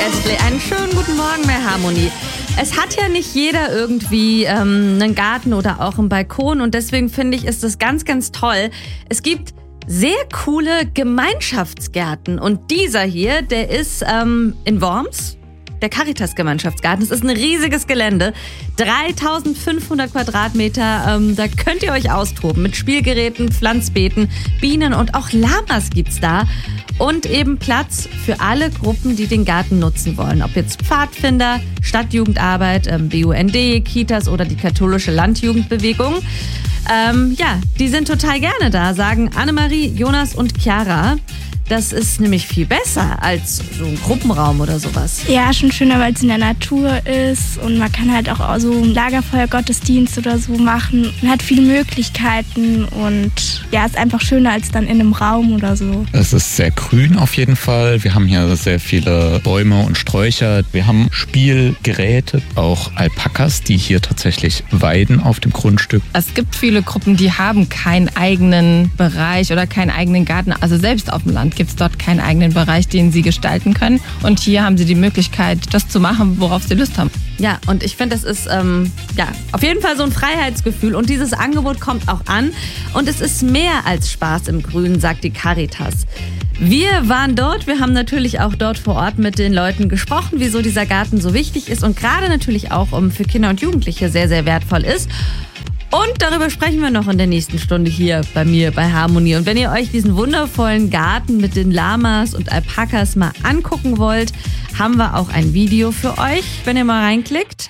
Astley, einen schönen guten Morgen bei Harmonie. Es hat ja nicht jeder irgendwie einen Garten oder auch einen Balkon und deswegen finde ich, ist das ganz, ganz toll. Es gibt sehr coole Gemeinschaftsgärten und dieser hier, der ist in Worms. Der Caritas-Gemeinschaftsgarten. Es ist ein riesiges Gelände, 3500 Quadratmeter. Da könnt ihr euch austoben mit Spielgeräten, Pflanzbeeten, Bienen und auch Lamas gibt's da. Und eben Platz für alle Gruppen, die den Garten nutzen wollen. Ob jetzt Pfadfinder, Stadtjugendarbeit, BUND, Kitas oder die katholische Landjugendbewegung. Die sind total gerne da, sagen Annemarie, Jonas und Chiara. Das ist nämlich viel besser als so ein Gruppenraum oder sowas. Ja, schon schöner, weil es in der Natur ist und man kann halt auch so einen Lagerfeuer-Gottesdienst oder so machen. Man hat viele Möglichkeiten und ja, ist einfach schöner als dann in einem Raum oder so. Es ist sehr grün auf jeden Fall. Wir haben hier sehr viele Bäume und Sträucher. Wir haben Spielgeräte, auch Alpakas, die hier tatsächlich weiden auf dem Grundstück. Es gibt viele Gruppen, die haben keinen eigenen Bereich oder keinen eigenen Garten. Also selbst auf dem Land gibt es dort keinen eigenen Bereich, den sie gestalten können. Und hier haben sie die Möglichkeit, das zu machen, worauf sie Lust haben. Ja, und ich finde, das ist auf jeden Fall so ein Freiheitsgefühl. Und dieses Angebot kommt auch an. Und es ist mehr als Spaß im Grünen, sagt die Caritas. Wir waren dort. Wir haben natürlich auch dort vor Ort mit den Leuten gesprochen, wieso dieser Garten so wichtig ist. Und gerade natürlich auch für Kinder und Jugendliche sehr, sehr wertvoll ist. Und darüber sprechen wir noch in der nächsten Stunde hier bei mir bei Harmonie. Und wenn ihr euch diesen wundervollen Garten mit den Lamas und Alpakas mal angucken wollt, haben wir auch ein Video für euch. Wenn ihr mal reinklickt,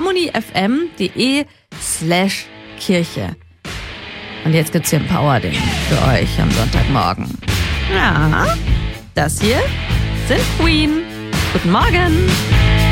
harmoniefm.de/Kirche. Und jetzt gibt's hier ein Power-Ding für euch am Sonntagmorgen. Ja, das hier sind Queen. Guten Morgen.